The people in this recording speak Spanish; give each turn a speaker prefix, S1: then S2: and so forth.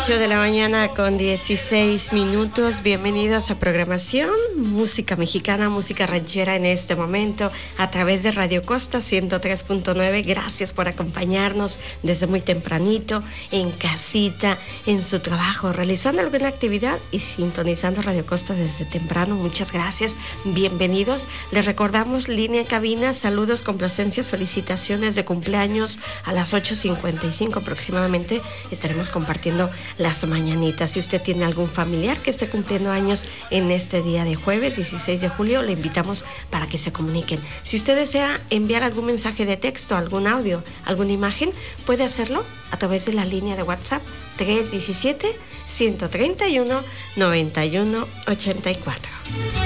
S1: 8 de la mañana con 16 minutos. Bienvenidos a programación Música Mexicana, Música Ranchera en este momento a través de Radio Costa 103.9. Gracias por acompañarnos desde muy tempranito, en casita, en su trabajo, realizando alguna actividad y sintonizando Radio Costa desde temprano. Muchas gracias. Bienvenidos. Les recordamos línea en cabina, saludos, complacencias, felicitaciones de cumpleaños a las 8:55 aproximadamente. Estaremos compartiendo las mañanitas. Si usted tiene algún familiar que esté cumpliendo años en este día de jueves 16 de julio, le invitamos para que se comuniquen. Si usted desea enviar algún mensaje de texto, algún audio, alguna imagen, puede hacerlo a través de la línea de WhatsApp 317-131-9184.